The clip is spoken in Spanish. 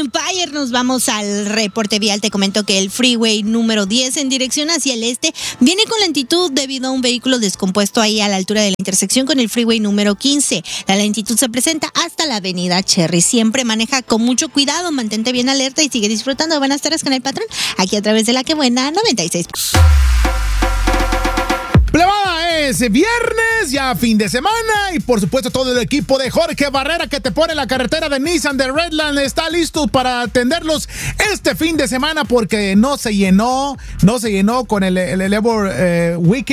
Empire nos vamos al reporte vial. Te comento que el freeway número 10 en dirección hacia el este viene con lentitud debido a un vehículo descompuesto ahí a la altura de la intersección con el freeway número 15. La lentitud se presenta hasta la avenida Cherry. Siempre maneja con mucho cuidado, mantente bien alerta y sigue disfrutando de buenas tardes con el patrón aquí a través de La Que Buena 96. Plebada, es viernes, ya fin de semana, y por supuesto todo el equipo de Jorge Barrera que te pone la carretera de Nissan de Redland está listo para atenderlos este fin de semana porque no se llenó con el Labor Weekend.